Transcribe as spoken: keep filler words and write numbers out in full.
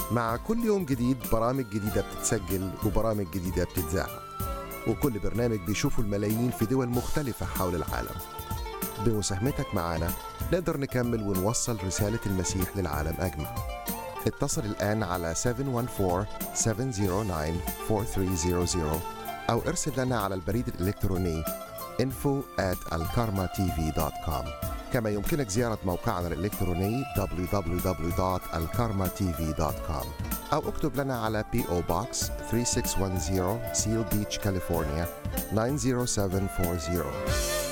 مع كل يوم جديد برامج جديدة بتتسجل وبرامج جديدة بتتذاع، وكل برنامج بيشوفه الملايين في دول مختلفة حول العالم. بمساهمتك معنا نقدر نكمل ونوصل رسالة المسيح للعالم أجمع. اتصل الآن على سبعة واحد أربعة سبعة صفر تسعة أربعة ثلاثة صفر صفر أو ارسل لنا على البريد الإلكتروني info at alkarma t v dot com. كما يمكنك زيارة موقعنا الإلكتروني دبليو دبليو دبليو دوت alkarma t v dot com أو اكتب لنا على بي أو Box ثلاثة ستة واحد صفر Seal Beach, كاليفورنيا تسعة صفر سبعة أربعة صفر.